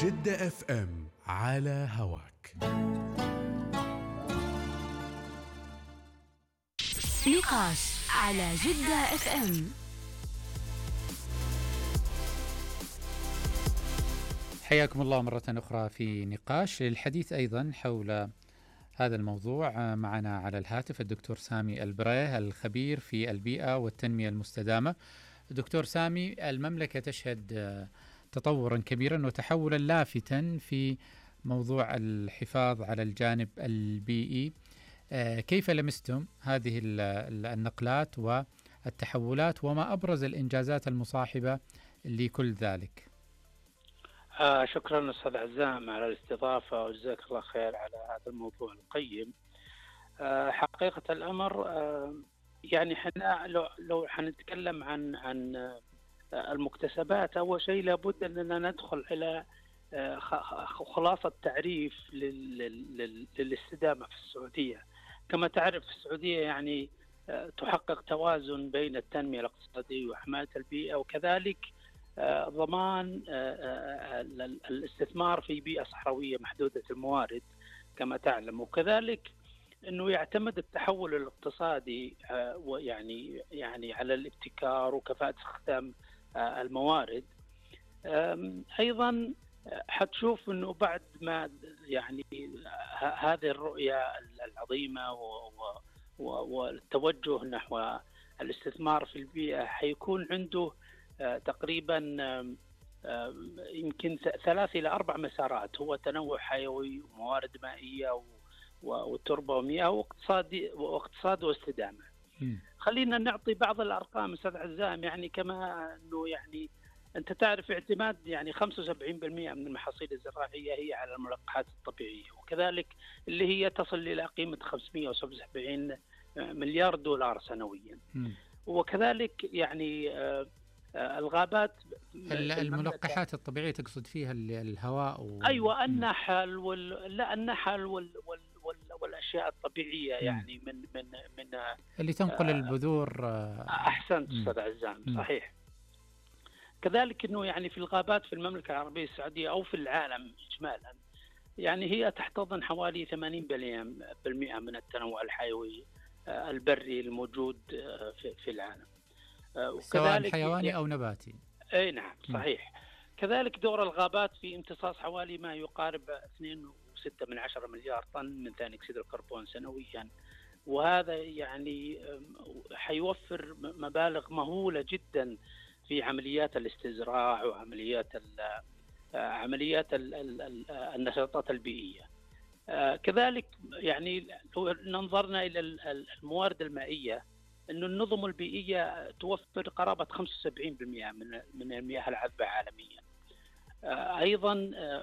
جدة اف ام على هواك. نقاش على جدة اف ام. حياكم الله مرة أخرى في نقاش للحديث أيضا حول هذا الموضوع. معنا على الهاتف الدكتور سامي البريه الخبير في البيئة والتنمية المستدامة. دكتور سامي، المملكة تشهد تطورا كبيرا وتحولا لافتا في موضوع الحفاظ على الجانب البيئي. كيف لمستم هذه النقلات والتحولات وما أبرز الإنجازات المصاحبة لكل ذلك؟ شكرا أستاذ عزام على الاستضافة، وجزاك الله خير على هذا الموضوع القيم. حقيقة الأمر يعني احنا لو حنتكلم عن المكتسبات، أول شيء لابد أننا ندخل إلى خلاصة تعريف للاستدامة في السعودية. كما تعرف السعودية يعني تحقق توازن بين التنمية الاقتصادية وحماية البيئة، وكذلك ضمان الاستثمار في بيئة صحراوية محدودة الموارد كما تعلم، وكذلك أنه يعتمد التحول الاقتصادي يعني على الابتكار وكفاءة استخدام الموارد. أيضا حتشوف أنه بعد ما يعني هذه الرؤية العظيمة والتوجه نحو الاستثمار في البيئة حيكون عنده تقريبا يمكن 3 إلى 4 مسارات، هو تنوع حيوي وموارد مائية والتربة ومياه واقتصاد واستدامة. خلينا نعطي بعض الأرقام أستاذ عزام، يعني كما أنه يعني أنت تعرف اعتماد يعني 75% من المحاصيل الزراعية هي على الملقحات الطبيعية، وكذلك اللي هي تصل إلى قيمة 577 مليار دولار سنويا. وكذلك يعني الغابات، الملقحات الطبيعية تقصد فيها الهواء أيوة، النحل النحل والأشياء الطبيعية يعني من اللي تنقل البذور. أحسنت أستاذ عزام، صحيح. كذلك أنه يعني في الغابات في المملكة العربية السعودية أو في العالم إجمالا يعني هي تحتضن حوالي 80% من التنوع الحيوي البري الموجود في العالم، سواء حيواني أو نباتي. أي نعم صحيح. كذلك دور الغابات في امتصاص حوالي ما يقارب 2.6 مليار طن من ثاني أكسيد الكربون سنويا، وهذا يعني حيوفر مبالغ مهولة جدا في عمليات الاستزراع وعمليات النشاطات البيئية. كذلك يعني لو نظرنا إلى الموارد المائية، أن النظم البيئية توفر قرابة 75% من المياه العذبة عالميا. أيضا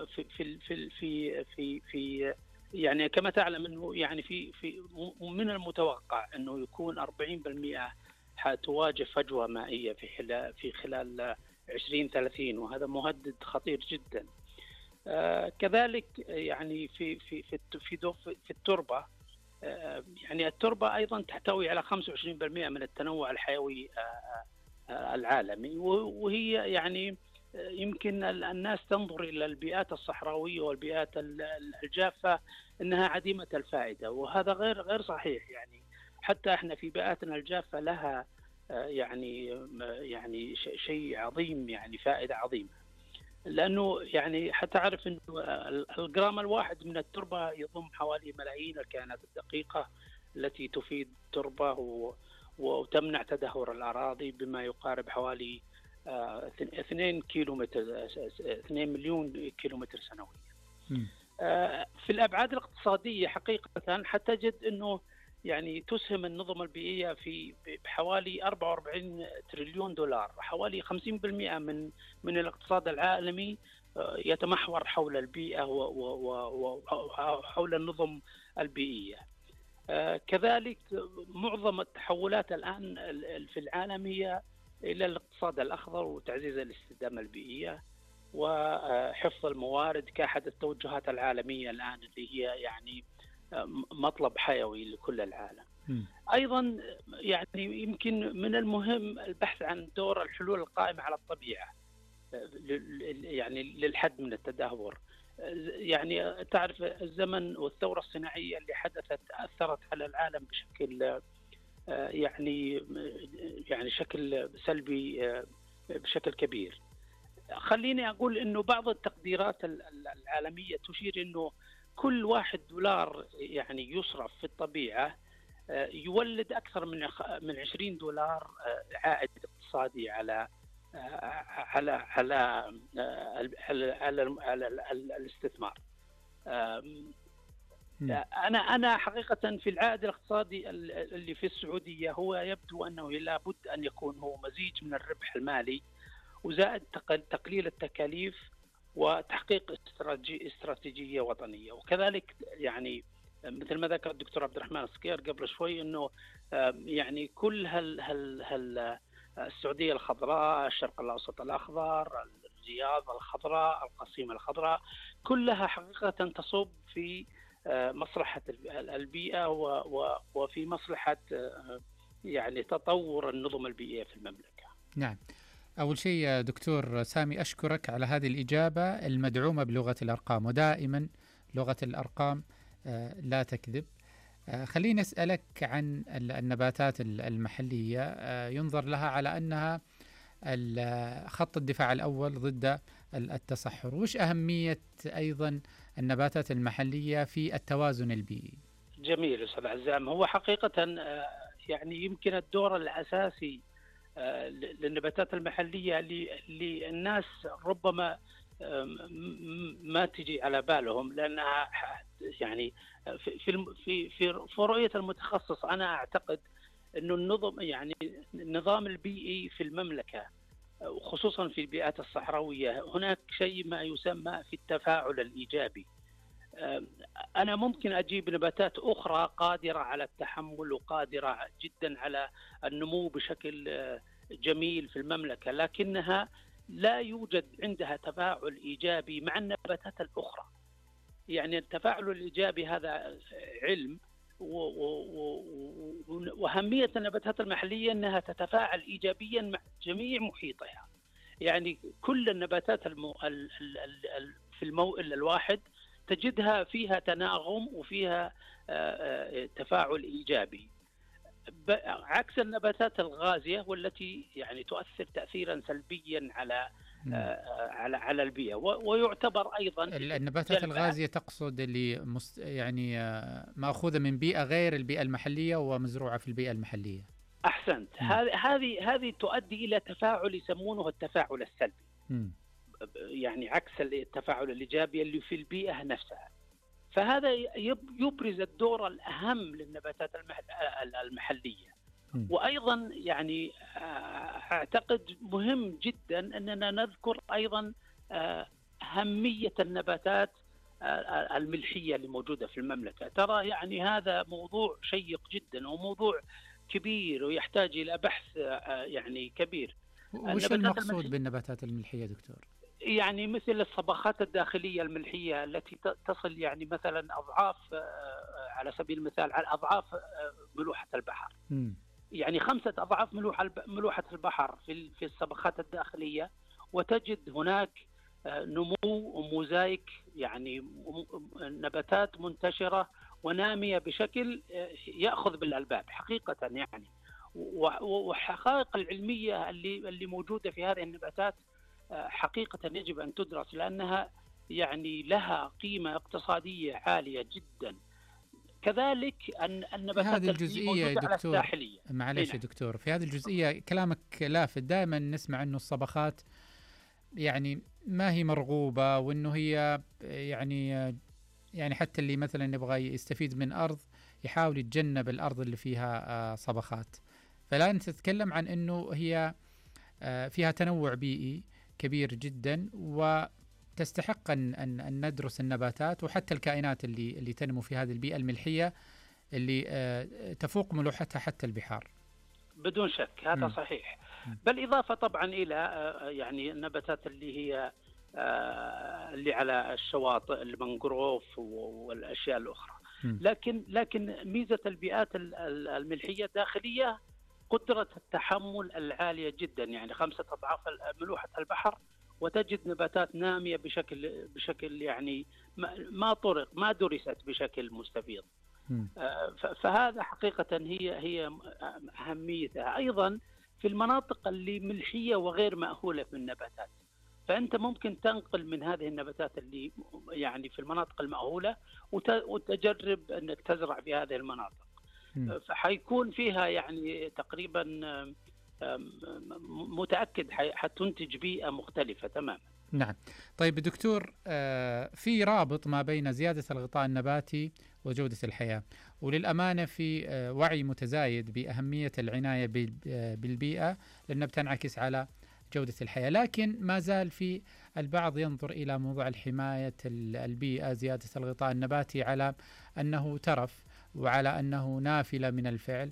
في يعني كما تعلم أنه يعني في من المتوقع أنه يكون 40% حتواجه فجوة مائية في خلال 2030، وهذا مهدد خطير جدا. كذلك يعني في التربة، يعني التربة أيضا تحتوي على 25% من التنوع الحيوي العالمي، وهي يعني يمكن الناس تنظر إلى البيئات الصحراوية والبيئات الجافة أنها عديمة الفائدة، وهذا غير صحيح. يعني حتى احنا في بيئاتنا الجافة لها يعني شيء عظيم، يعني فائدة عظيمة، لأنه يعني حتى أعرف أنه الجرام الواحد من التربة يضم حوالي ملايين الكائنات الدقيقة التي تفيد التربة وتمنع تدهور الأراضي بما يقارب حوالي 2 مليون كيلومتر سنويا. في الأبعاد الاقتصادية حقيقة حتجد أنه يعني تسهم النظم البيئية في بحوالي 44 تريليون دولار، حوالي 50% من الاقتصاد العالمي يتمحور حول البيئة وحول النظم البيئية. كذلك معظم التحولات الآن في العالم هي إلى الاقتصاد الأخضر وتعزيز الاستدامة البيئية وحفظ الموارد كأحد التوجهات العالمية الآن اللي هي يعني مطلب حيوي لكل العالم. أيضا يعني يمكن من المهم البحث عن دور الحلول القائمة على الطبيعة، يعني للحد من التدهور. يعني تعرف الزمن والثورة الصناعية اللي حدثت أثرت على العالم بشكل يعني شكل سلبي بشكل كبير. خليني أقول إنه بعض التقديرات العالمية تشير إنه كل $1 يعني يصرف في الطبيعة يولد أكثر من $20 عائد اقتصادي على على على على الاستثمار. أنا حقيقة في العائد الاقتصادي اللي في السعودية هو يبدو أنه لابد أن يكون هو مزيج من الربح المالي وزائد تقليل التكاليف وتحقيق استراتيجية وطنية. وكذلك يعني مثل ما ذكر الدكتور عبد الرحمن الصقير قبل شوي أنه يعني كل السعودية الخضراء، الشرق الأوسط الأخضر، الرياض الخضراء، القصيم الخضراء، كلها حقيقة تصب في مصلحة البيئة وفي مصلحة يعني تطور النظم البيئية في المملكة. نعم. أول شيء دكتور سامي أشكرك على هذه الإجابة المدعومة بلغة الأرقام، ودائما لغة الأرقام لا تكذب. خليني أسألك عن النباتات المحلية. ينظر لها على أنها خط الدفاع الأول ضد التصحر. وش أهمية أيضا النباتات المحلية في التوازن البيئي؟ جميل أستاذ عزام. هو حقيقة يعني يمكن الدور الأساسي للنباتات المحلية اللي الناس ربما ما تجي على بالهم، لأنها يعني في رؤية المتخصص أنا أعتقد إنه النظام البيئي في المملكة وخصوصا في البيئات الصحراوية هناك شيء ما يسمى في التفاعل الإيجابي. أنا ممكن أجيب نباتات أخرى قادرة على التحمل وقادرة جدا على النمو بشكل جميل في المملكة، لكنها لا يوجد عندها تفاعل إيجابي مع النباتات الأخرى. يعني التفاعل الإيجابي هذا علم، وأهمية النباتات المحلية أنها تتفاعل إيجابيا مع جميع محيطها. يعني كل النباتات في الموئل الواحد تجدها فيها تناغم وفيها تفاعل إيجابي، عكس النباتات الغازية والتي يعني تؤثر تأثيرا سلبيا على البيئة. ويعتبر أيضا النباتات الغازية تقصد اللي يعني مأخوذة من بيئة غير البيئة المحلية ومزروعة في البيئة المحلية. أحسنت. هذه تؤدي إلى تفاعل يسمونه التفاعل السلبي، يعني عكس التفاعل الإيجابي اللي في البيئة نفسها. فهذا يبرز الدور الأهم للنباتات المحلية. وأيضا يعني أعتقد مهم جدا أننا نذكر أيضا أهمية النباتات الملحية اللي موجودة في المملكة. ترى يعني هذا موضوع شيق جدا وموضوع كبير ويحتاج إلى بحث يعني كبير. وش المقصود بالنباتات الملحية دكتور؟ يعني مثل الصبغات الداخلية الملحية التي تصل يعني مثلا أضعاف، على سبيل المثال على أضعاف ملوحة البحر. يعني 5 أضعاف ملوحة البحر في الصبغات الداخلية، وتجد هناك نمو وموزايك، يعني نباتات منتشرة ونامية بشكل يأخذ بالألباب حقيقة. يعني والحقائق العلمية اللي موجودة في هذه النباتات حقيقة يجب أن تدرس، لأنها يعني لها قيمة اقتصادية عالية جدا. كذلك النباتات هذه الجزئية دكتور، معلش يا دكتور، في هذه الجزئية كلامك لافت. دائما نسمع أنه الصبغات يعني ما هي مرغوبة، وأنه هي يعني حتى اللي مثلا يبغى يستفيد من أرض يحاول يتجنب الأرض اللي فيها صبغات. فالآن تتكلم عن أنه هي فيها تنوع بيئي كبير جدا، وتستحق أن ندرس النباتات وحتى الكائنات اللي تنمو في هذه البيئة الملحية اللي تفوق ملوحتها حتى البحار. بدون شك هذا صحيح. بالإضافة طبعا إلى يعني النباتات اللي هي اللي على الشواطئ، المنغروف والأشياء الأخرى. لكن ميزة البيئات الملحية الداخلية قدرة التحمل العالية جدا، يعني 5 أضعاف ملوحة البحر، وتجد نباتات نامية بشكل يعني ما درست بشكل مستفيض. فهذا حقيقة هي أهميتها. أيضا في المناطق اللي ملحية وغير مأهولة في النباتات، فأنت ممكن تنقل من هذه النباتات اللي يعني في المناطق المأهولة وتجرب أنك تزرع في هذه المناطق، فحيكون فيها يعني تقريبا متأكد حتنتج بيئة مختلفة تماما. نعم. طيب دكتور، في رابط ما بين زيادة الغطاء النباتي وجودة الحياة، وللأمانة في وعي متزايد بأهمية العناية بالبيئة لأنها بتنعكس على جودة الحياة، لكن ما زال في البعض ينظر إلى موضوع الحماية البيئة، زيادة الغطاء النباتي، على أنه ترف وعلى أنه نافلة من الفعل.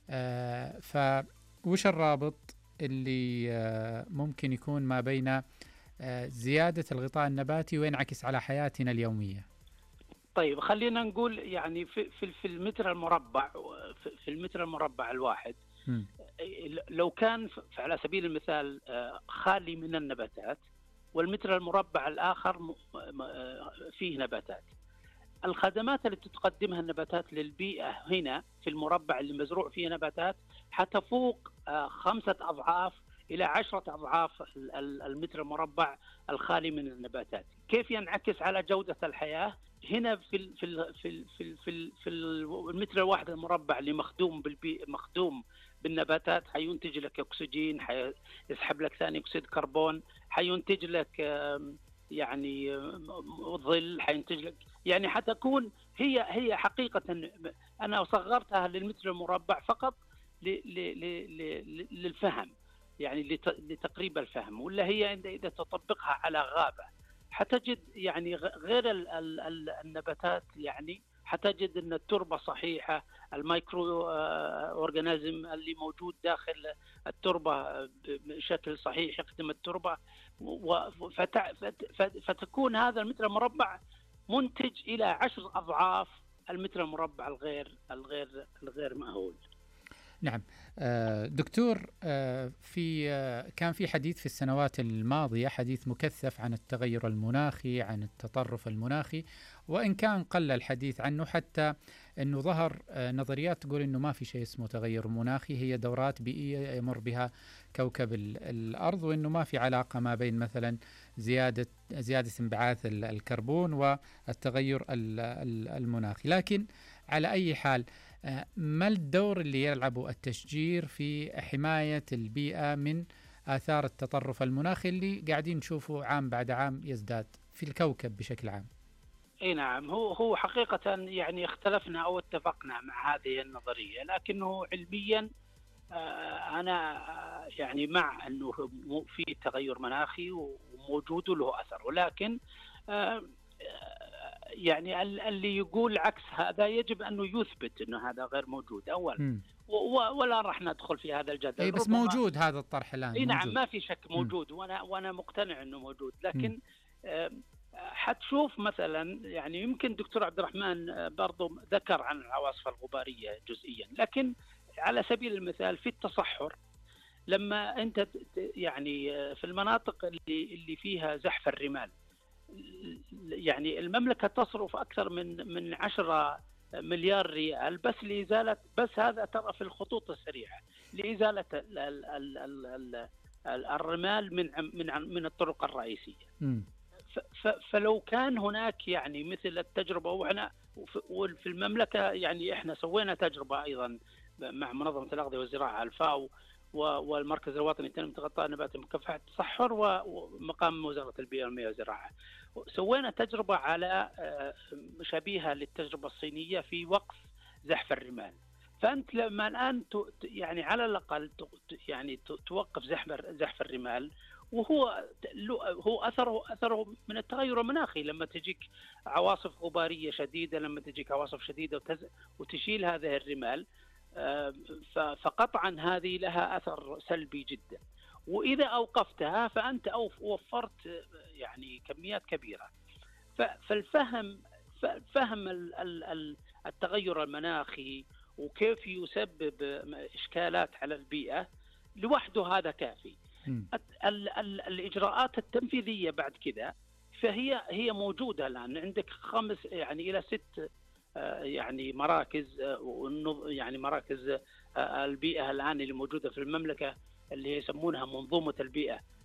فوش الرابط اللي ممكن يكون ما بين زيادة الغطاء النباتي وينعكس على حياتنا اليومية؟ طيب خلينا نقول يعني في المتر المربع الواحد، لو كان على سبيل المثال خالي من النباتات، والمتر المربع الآخر فيه نباتات، الخدمات اللي تقدمها النباتات للبيئة هنا في المربع اللي مزروع فيه نباتات حتفوق 5 أضعاف إلى 10 أضعاف المتر المربع الخالي من النباتات. كيف ينعكس على جودة الحياة؟ هنا في المتر الواحد المربع اللي مخدوم بالنباتات حينتج لك أكسجين، حيسحب لك ثاني أكسيد كربون، حينتج لك يعني ظل، حينتج لك يعني حتكون هي حقيقة أنا صغرتها للمتر المربع فقط للفهم، يعني لتقريب الفهم، ولا هي إذا تطبقها على غابة حتجد يعني غير النباتات، يعني حتجد أن التربة صحيحة، الميكرو أورجانيزم اللي موجود داخل التربة بشكل صحيح يخدم التربة، فتكون هذا المتر المربع منتج إلى 10 أضعاف المتر المربع الغير مأهول. نعم. دكتور، كان في حديث في السنوات الماضية، حديث مكثف عن التغير المناخي، عن التطرف المناخي، وإن كان قل الحديث عنه، حتى أنه ظهر نظريات تقول أنه ما في شيء اسمه تغير مناخي، هي دورات بيئية يمر بها كوكب الأرض، وأنه ما في علاقة ما بين مثلا زيادة انبعاث الكربون والتغير المناخي. لكن على أي حال، ما الدور اللي يلعبه التشجير في حماية البيئة من آثار التطرف المناخي اللي قاعدين نشوفه عام بعد عام يزداد في الكوكب بشكل عام؟ اي نعم، هو حقيقة يعني اختلفنا او اتفقنا مع هذه النظرية، لكنه علميا انا يعني مع انه في تغير مناخي وموجود له اثر، ولكن يعني اللي يقول عكس هذا يجب أنه يثبت أنه هذا غير موجود أولا، ولا راح ندخل في هذا الجدل. أي بس موجود هذا الطرح الآن. نعم، ما في شك موجود، وأنا مقتنع أنه موجود، لكن حتشوف مثلا يعني يمكن دكتور عبد الرحمن برضو ذكر عن العواصف الغبارية جزئيا، لكن على سبيل المثال في التصحر، لما أنت يعني في المناطق اللي فيها زحف الرمال، يعني المملكة تصرف أكثر من 10 مليار ريال بس هذا ترى في الخطوط السريعة لإزالة الرمال من الطرق الرئيسية. فلو كان هناك يعني مثل التجربة، وفي المملكة يعني إحنا سوينا تجربة أيضا مع منظمة الأغذية والزراعة الفاو والمركز الوطني لتنمية الغطاء النباتي ومكافحة التصحر ومقام وزارة البيئة والمياه والزراعة، سوينا تجربة على شبيهة للتجربة الصينية في وقف زحف الرمال. فأنت لما الآن يعني على الأقل يعني توقف زحف الرمال، وهو أثره من التغير المناخي، لما تجيك عواصف غبارية شديدة، لما تجيك عواصف شديدة وتشيل هذه الرمال، فقطعا هذه لها أثر سلبي جدا. وإذا أوقفتها فأنت وفرت يعني كميات كبيرة. فالفهم التغير المناخي وكيف يسبب إشكالات على البيئة لوحده هذا كافي. الإجراءات التنفيذية بعد كذا فهي موجودة الآن. عندك 5 يعني إلى 6 يعني مراكز، يعني مراكز البيئة الآن اللي موجودة في المملكة اللي يسمونها منظومة البيئة